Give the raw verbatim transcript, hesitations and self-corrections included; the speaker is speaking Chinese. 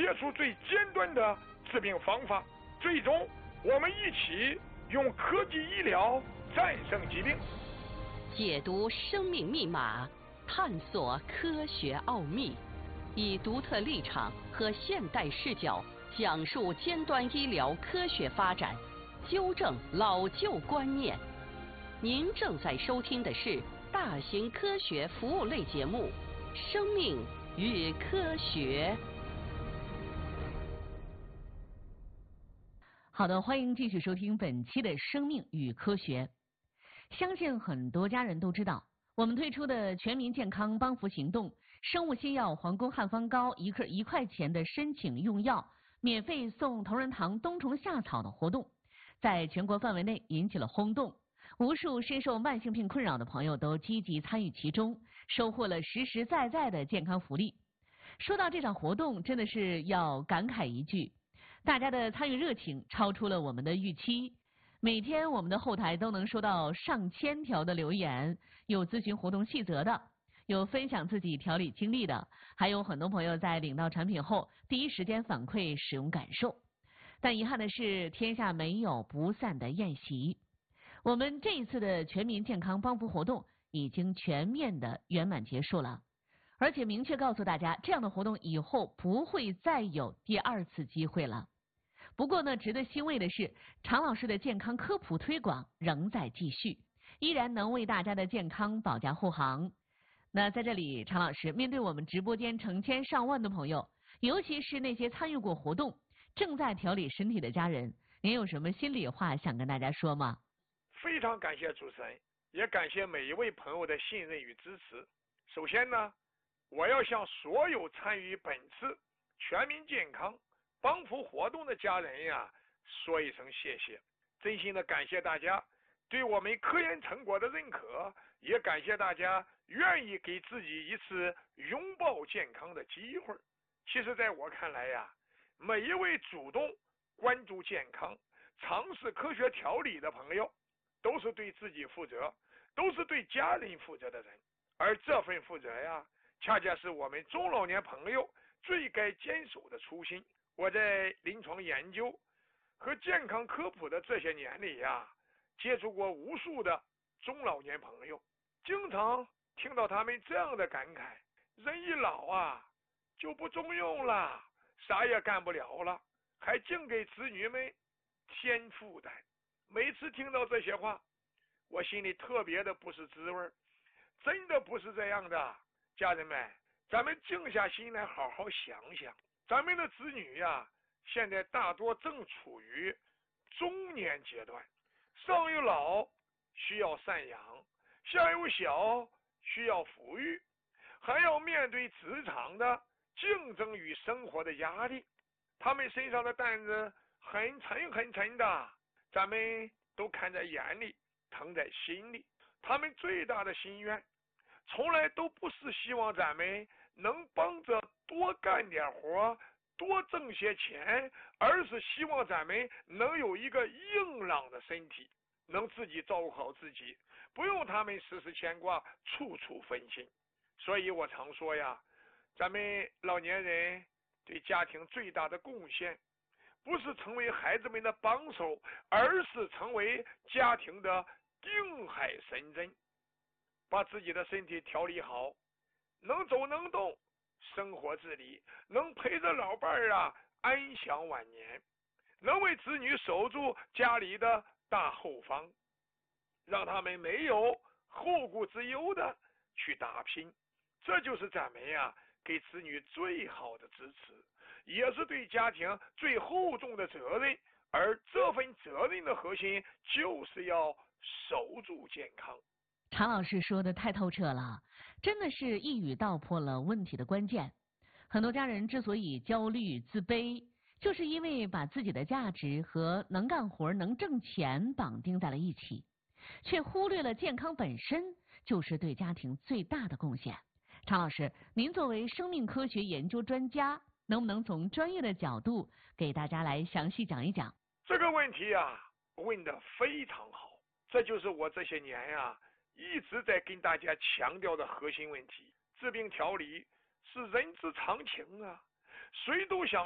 写出最尖端的治病方法。最终，我们一起用科技医疗战胜疾病。 解读生命密码，探索科学奥秘，以独特立场和现代视角讲述尖端医疗科学发展，纠正老旧观念。您正在收听的是大型科学服务类节目《生命与科学》。 好的，欢迎继续收听本期的《生命与科学》。相信很多家人都知道，我们推出的全民健康帮扶行动，生物新药皇宫汉方膏一克一块钱的申请用药，免费送同仁堂冬虫夏草的活动，在全国范围内引起了轰动。无数深受慢性病困扰的朋友都积极参与其中，收获了实实在在的健康福利。说到这场活动，真的是要感慨一句，大家的参与热情超出了我们的预期。每天我们的后台都能收到上千条的留言，有咨询活动细则的，有分享自己调理经历的，还有很多朋友在领到产品后第一时间反馈使用感受。但遗憾的是，天下没有不散的宴席。我们这一次的全民健康帮扶活动已经全面的圆满结束了，而且明确告诉大家，这样的活动以后不会再有第二次机会了。不过呢，值得欣慰的是，常老师的健康科普推广仍在继续，依然能为大家的健康保驾护航。那在这里，常老师面对我们直播间成千上万的朋友，尤其是那些参与过活动、正在调理身体的家人，您有什么心里话想跟大家说吗？ 非常感谢主持人，也感谢每一位朋友的信任与支持。首先呢，我要向所有参与本次全民健康帮扶活动的家人呀说一声谢谢，真心的感谢大家对我们科研成果的认可，也感谢大家愿意给自己一次拥抱健康的机会。其实在我看来呀，每一位主动关注健康、尝试科学调理的朋友，都是对自己负责，都是对家人负责的人。而这份负责呀，恰恰是我们中老年朋友最该坚守的初心。我在临床研究和健康科普的这些年里呀，接触过无数的中老年朋友，经常听到他们这样的感慨：人一老啊，就不中用了，啥也干不了了，还净给子女们添负担。每次听到这些话，我心里特别的不是滋味，真的不是这样的。家人们，咱们静下心来好好想想，咱们的子女呀，现在大多正处于中年阶段，上有老需要赡养，下有小需要抚育，还要面对职场的竞争与生活的压力，他们身上的担子很沉很沉的，咱们都看在眼里，疼在心里。他们最大的心愿从来都不是希望咱们能帮着多干点活，多挣些钱，而是希望咱们能有一个硬朗的身体，能自己照顾好自己，不用他们时时牵挂，处处分心。所以我常说呀，咱们老年人对家庭最大的贡献，不是成为孩子们的帮手，而是成为家庭的定海神针。把自己的身体调理好，能走能动，生活自理，能陪着老伴儿啊安享晚年，能为子女守住家里的大后方，让他们没有后顾之忧的去打拼。这就是咱们呀给子女最好的支持，也是对家庭最厚重的责任。而这份责任的核心就是要守住健康。 常老师说的太透彻了，真的是一语道破了问题的关键。很多家人之所以焦虑自卑，就是因为把自己的价值和能干活能挣钱绑定在了一起，却忽略了健康本身就是对家庭最大的贡献。常老师，您作为生命科学研究专家，能不能从专业的角度给大家来详细讲一讲？ 这个问题啊问得非常好，这就是我这些年呀一直在跟大家强调的核心问题。治病调理是人之常情啊，谁都想